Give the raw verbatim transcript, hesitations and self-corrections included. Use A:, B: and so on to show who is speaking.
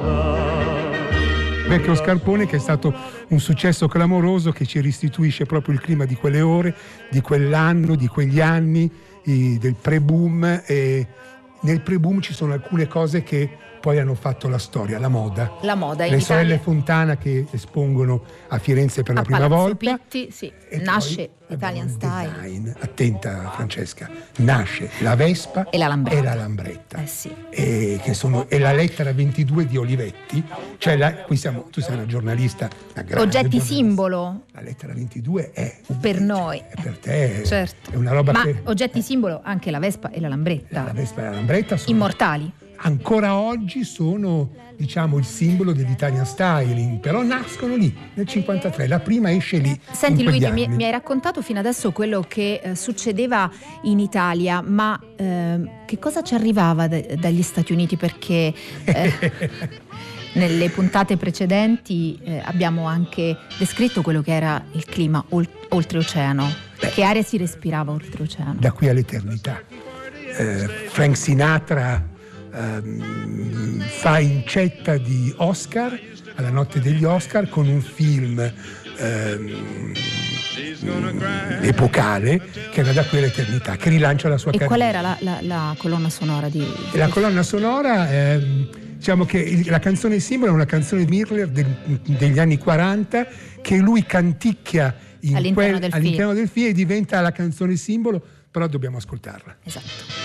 A: Vecchio Scarpone, che è stato un successo clamoroso, che ci restituisce proprio il clima di quelle ore, di quell'anno, di quegli anni, i, del pre-boom. E nel pre-boom ci sono alcune cose che poi hanno fatto la storia, la moda.
B: La moda in
A: Le
B: Italia.
A: sorelle Fontana che espongono a Firenze per
B: a
A: la prima
B: Palazzo
A: volta.
B: Pitti, sì.
A: E
B: Nasce
A: poi
B: Italian
A: abbiamo il
B: Style.
A: design. Attenta Francesca, nasce la Vespa
B: E la Lambretta.
A: e la Lambretta.
B: Eh sì.
A: E, che sono, e la lettera ventidue di Olivetti, cioè la, qui siamo, tu sei una giornalista, una grande
B: Oggetti
A: giornalista.
B: simbolo
A: La lettera ventidue è
B: per noi.
A: è per te,
B: Certo.
A: è una roba
B: Ma
A: che
B: oggetti simbolo anche la Vespa e la Lambretta.
A: la Vespa e la Lambretta sono
B: Immortali.
A: ancora oggi sono, diciamo, il simbolo dell'Italian Styling, però nascono lì nel cinquantatré, la prima esce lì.
B: Senti
A: in quegli
B: Luigi, mi,
A: anni.
B: mi hai raccontato fino adesso quello che eh, succedeva in Italia, ma eh, che cosa ci arrivava da- dagli Stati Uniti? Perché eh, nelle puntate precedenti eh, abbiamo anche descritto quello che era il clima ol- oltreoceano. Che aria si respirava oltreoceano?
A: Da qui all'eternità. Eh, Frank Sinatra ehm, fa incetta di Oscar alla notte degli Oscar con un film ehm, epocale che era Da qui all'eternità, che rilancia la sua
B: E
A: carriera.
B: qual era la, la- la colonna sonora di...
A: E la colonna sonora, ehm, diciamo che il- la canzone simbolo è una canzone di Miller del- degli anni quaranta che lui canticchia in
B: All'interno
A: quel-
B: del film.
A: all'interno del film e diventa la canzone simbolo, però dobbiamo ascoltarla.
B: Esatto.